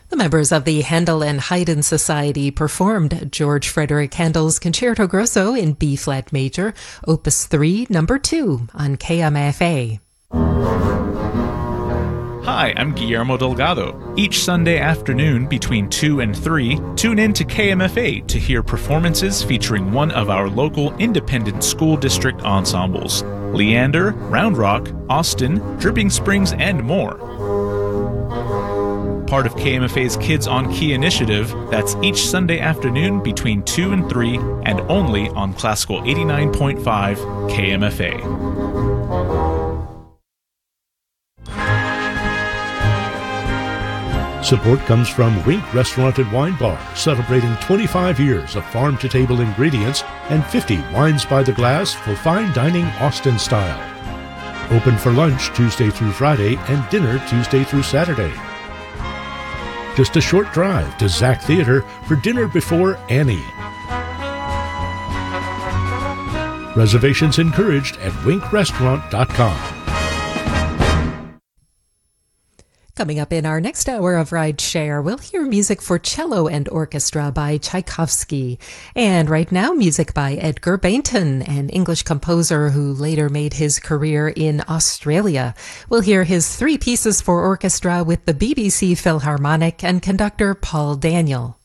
The members of the Handel and Haydn Society performed George Frederick Handel's Concerto Grosso in B-flat major, Opus 3, number 2, on KMFA. Hi, I'm Guillermo Delgado. Each Sunday afternoon between 2 and 3, tune in to KMFA to hear performances featuring one of our local independent school district ensembles: Leander, Round Rock, Austin, Dripping Springs, and more. Part of KMFA's Kids on Key initiative, that's each Sunday afternoon between 2 and 3 and only on Classical 89.5 KMFA. Support comes from Wink Restaurant and Wine Bar, celebrating 25 years of farm-to-table ingredients and 50 wines by the glass for fine dining Austin style. Open for lunch Tuesday through Friday and dinner Tuesday through Saturday. Just a short drive to Zach Theater for dinner before Annie. Reservations encouraged at winkrestaurant.com. Coming up in our next hour of Ride Share, we'll hear music for cello and orchestra by Tchaikovsky. And right now, music by Edgar Bainton, an English composer who later made his career in Australia. We'll hear his 3 pieces for orchestra with the BBC Philharmonic and conductor Paul Daniel.